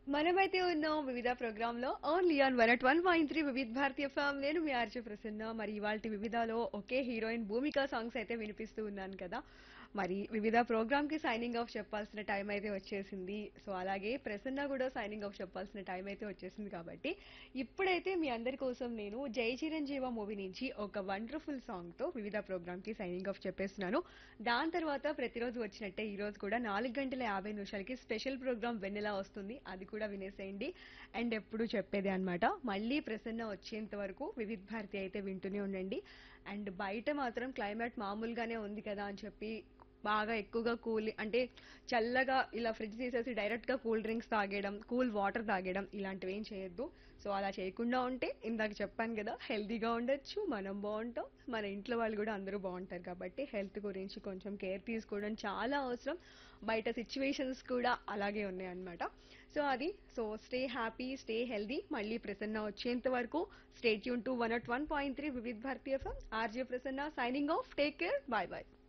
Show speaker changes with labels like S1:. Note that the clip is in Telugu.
S1: మనమైతే ఉన్నాం వివిధ ప్రోగ్రామ్ లో ఓన్లీ ఆన్ 101.3 వివిధ భారతీయ ఫామ్. నేను మీ ఆర్జే ప్రసన్న. మరి ఇవాల్టి వివిధలో ఒకే హీరోయిన్ భూమిక సాంగ్స్ అయితే వినిపిస్తూ ఉన్నాను కదా. మరి వివిధ ప్రోగ్రామ్ కి సైనింగ్ ఆఫ్ చెప్పాల్సిన టైం అయితే వచ్చేసింది. సో అలాగే ప్రసన్న కూడా సైనింగ్ ఆఫ్ చెప్పాల్సిన టైం అయితే వచ్చేసింది కాబట్టి ఇప్పుడైతే మీ అందరి కోసం నేను జై చిరంజీవ మూవీ నుంచి ఒక వండర్ఫుల్ సాంగ్ తో వివిధ ప్రోగ్రామ్ కి సైనింగ్ ఆఫ్ చెప్పేస్తున్నాను. దాని తర్వాత ప్రతిరోజు వచ్చినట్టే ఈ రోజు కూడా 4 గంటల 50 నిమిషాలకి స్పెషల్ ప్రోగ్రామ్ వెన్నెలా వస్తుంది. అది కూడా వినేసేయండి. అండ్ ఎప్పుడు చెప్పేదే అన్నమాట, మళ్ళీ ప్రసన్న వచ్చేంత వరకు వివిధ్ భారతి అయితే వింటూనే ఉండండి. అండ్ బయట మాత్రం క్లైమేట్ మామూలుగానే ఉంది కదా అని చెప్పి బాగా ఎక్కువగా కూల్ అంటే చల్లగా ఇలా ఫ్రిడ్జ్ తీసేసి డైరెక్ట్ గా కూల్ డ్రింక్స్ తాగేయడం, కూల్ వాటర్ తాగేయడం ఇలాంటివి ఏం చేయొద్దు. సో అలా చేయకుండా ఉంటే ఇందాక చెప్పాను కదా, హెల్తీగా ఉండొచ్చు, మనం బాగుంటాం, మన ఇంట్లో వాళ్ళు కూడా అందరూ బాగుంటారు. కాబట్టి హెల్త్ గురించి కొంచెం కేర్ తీసుకోవడం చాలా అవసరం. బయట సిచ్యువేషన్స్ కూడా అలాగే ఉన్నాయన్నమాట. సో అది so stay happy, stay healthy. మళ్ళీ ప్రసన్న వచ్చేంత వరకు stay tune to 101.3 Vividh Bharatiya FM. RJ Prasanna signing off. Take care. Bye bye.